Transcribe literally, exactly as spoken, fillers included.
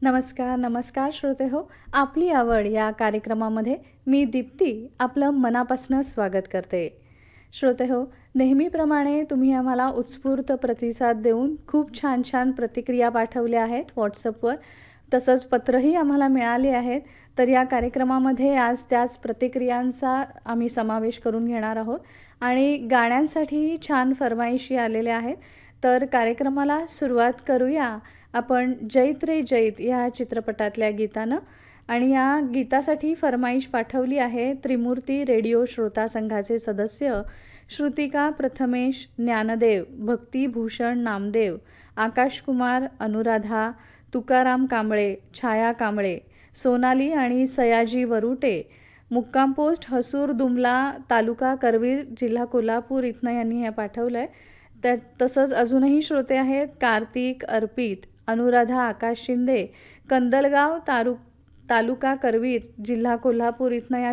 नमस्कार, नमस्कार श्रोते हो. आपली आवड या कार्यक्रमामध्ये मी दीप्ती आपलं मनापासून स्वागत करते. श्रोते हो, नेहमीप्रमाणे तुम्ही आम्हाला उत्स्फूर्त प्रतिसाद देऊन खूप छान-छान प्रतिक्रिया पाठवल्या आहेत WhatsAppवर. तसंच पत्रही आम्हाला मिळाली आहेत. तर या कार्यक्रमामध्ये आज त्याच प्रतिक्रियांचा आम्ही समावेश करून घेणार आहोत आणि गाण्यांसाठीही छान फर्माईशी आलेल्या आहेत. तर कार्यक्रमाला सुरुवात करूया आपण जैत रे जैत या चित्रपटातल्या गीतानं आणि या गीतासाठी फर्माईश पाठवली आहे त्रिमूर्ती रेडिओ श्रोता संघाचे सदस्य श्रुतिका प्रथमेश ज्ञानदेव, भक्तिभूषण नामदेव, आकाशकुमार, अनुराधा, तुकाराम कांबळे, छाया कांबळे, सोनाली आणि सयाजी वरुटे, मुक्काम पोस्ट हसूर दुमला, तालुका करवीर, जिल्हा कोल्हापूर इथनं यांनी हे पाठवलं आहे. त्या तसंच अजूनही श्रोते आहेत कार्तिक, अर्पित, अनुराधा आकाश शिंदे, कंदलगाव तारु तालुका करवीर, जिल्हा कोल्हापूर इथनं या